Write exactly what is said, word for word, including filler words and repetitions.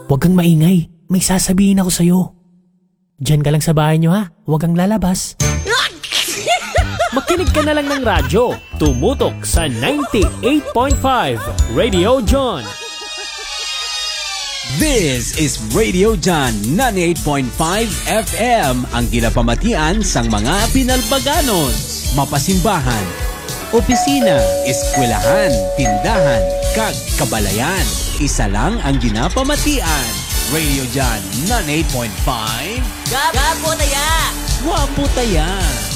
Huwag kang maingay. May sasabihin ako sa'yo. Diyan ka lang sa bahay nyo ha. Huwag kang lalabas. Makinig ka na lang ng radyo. Tumutok sa ninety-eight point five Radio John. This is Radio John ninety-eight point five F M, ang ginapamatian sang mga pinalbaganos, mapasimbahan, opisina, eskwelahan, tindahan, kag kabalayan. Isa lang ang ginapamatian. Radio John ninety-eight point five. Gapo taya! Wapo taya!